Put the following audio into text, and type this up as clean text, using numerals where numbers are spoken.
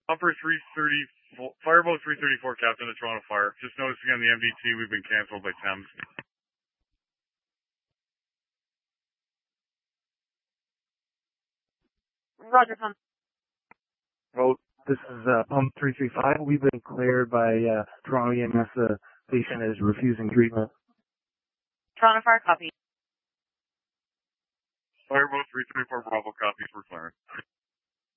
Upper 334, Fireboat 334, Captain of Toronto Fire. Just noticing on the MDT we've been canceled by Thames. Roger, Pump. Oh, this is Pump 335. We've been cleared by Toronto EMS. The patient is refusing treatment. Toronto Fire, copy. Fireboat 334, Bravo, copies for clearance.